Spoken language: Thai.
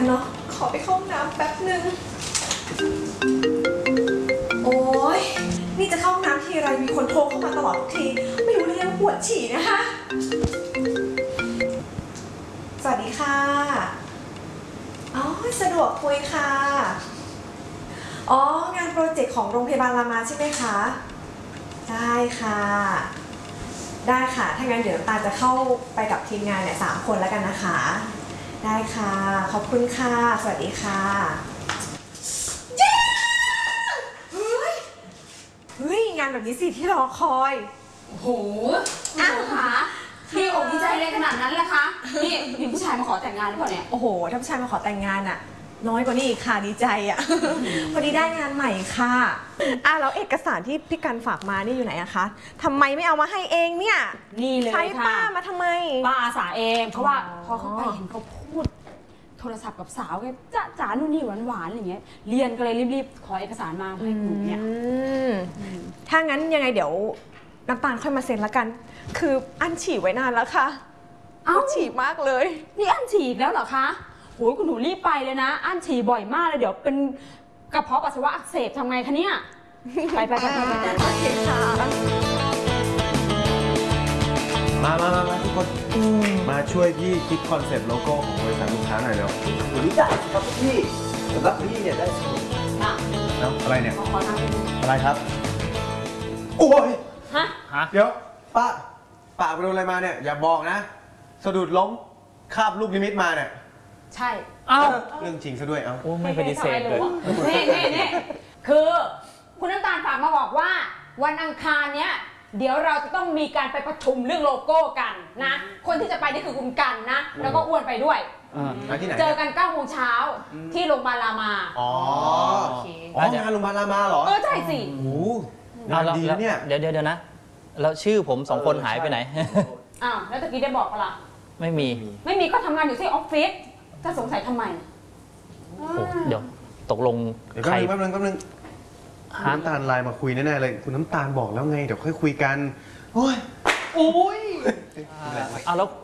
เนาะขอไปเข้าห้องน้ำแป๊บนึงโอ้ยนี่จะเข้าห้องน้ำทีไรมีคนโทรเข้ามาตลอดทุกทีไม่รู้เลยว่าปวดฉี่นะคะสวัสดีค่ะอ๋อสะดวกคุยค่ะอ๋องานโปรเจกต์ของโรงพยาบาลรามาใช่ไหมคะได้ค่ะได้ค่ะถ้างั้นเดี๋ยวน้ำตาลจะเข้าไปกับทีมงานเนี่ย3 คนแล้วกันนะคะได้ค่ะขอบคุณค่ะสวัสดีค่ะเฮ้ยงานแบบนี้สิที่รอคอยโอ้โหอ้าวค่ะพี่อกดีใจเลยขนาดนั้นเลยคะนี่มีผู้ชายมาขอแต่งงานหรือเปล่าเนี่ยโอ้โหถ้าผู้ชายมาขอแต่งงานอะน้อยกว่านี้อีกค่ะดีใจอะพอดีได้งานใหม่ค่ะแล้วเอกสารที่พี่กันฝากมานี่อยู่ไหนอะคะทำไมไม่เอามาให้เองเนี่ยนี่เลยค่ะใช้ป้ามาทำไมป้าอาสาเองเพราะว่าพอเขาไปเห็นเขาพูดโทรศัพท์กับสาวแกจ๋านู่นนี่หวานๆอะไรอย่างเงี้ยเรียนก็เลยรีบๆขอเอกสารมาให้หนูเนี่ยถ้างั้นยังไงเดี๋ยวน้ำตาลค่อยมาเซ็นละกันคืออั้นฉี่ไว้นานแล้วค่ะฉี่มากเลยนี่อั้นฉี่อีกแล้วเหรอคะโอ้ยคุณหนูรีบไปเลยนะอั้นฉี่บ่อยมากเลยเดี๋ยวเป็นกระเพาะปัสสาวะอักเสบทำไงคะเนี่ยไปโอเคค่ะมาทุกคนมาช่วยพี่คิดคอนเซ็ปต์โลโก้ของบริษัทลูกค้าหน่อยเร็ววันนี้ได้ครับพี่สำหรับพี่เนี่ยได้สนุกแล้วอะไรเนี่ยขอทางดูอะไรครับโอ้ยฮะเดี๋ยวป้าไปโดนอะไรมาเนี่ยอย่าบอกนะสะดุดล้มคาบลูกนิมิตมาเนี่ยใช่เรื่องจริงซะด้วยเอ้าโอ้ไม่ปฏิเสธเลยนี่คือคุณน้ำตาลฝากมาบอกว่าวันอังคารเนี้ยเดี๋ยวเราจะต้องมีการไปประชุมเรื่องโลโก้กันนะคนที่จะไปนี่คือคุณกันนะแล้วก็อ้วนไปด้วยที่ไหนเจอกัน9 โมงเช้าที่โรงพยาบาลรามาอ๋องานโรงพยาบาลรามาเหรอใช่สิโอ้งานดีนะเนี่ยเดี๋ยวนะ แล้วชื่อผม2 คนหายไปไหนอ้าวแล้วตะกี้ได้บอกปะล่ะไม่มีไม่มีก็ทำงานอยู่ที่ออฟฟิศถ้าสงสัยทำไมโอ้เดี๋ยวตกลงเดี๋ยวใครแป๊บนึงคุณน้ำตาลไลน์มาคุยแน่ๆเลยคุณน้ำตาลบอกแล้วไงเดี๋ยวค่อยคุยกันโอ้ยแล้ว